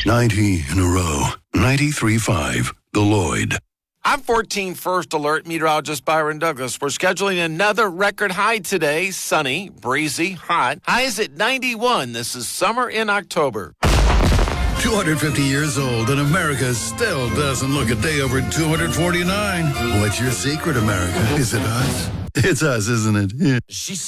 90 in a row. 93.5 The Lloyd. I'm 14 First Alert meteorologist Byron Douglas. We're scheduling another record high today. Sunny, breezy, hot. Highs at 91. This is summer in October. 250 years old and America still doesn't look a day over 249. What's your secret, America? Is it us? It's us, isn't it? Yeah. She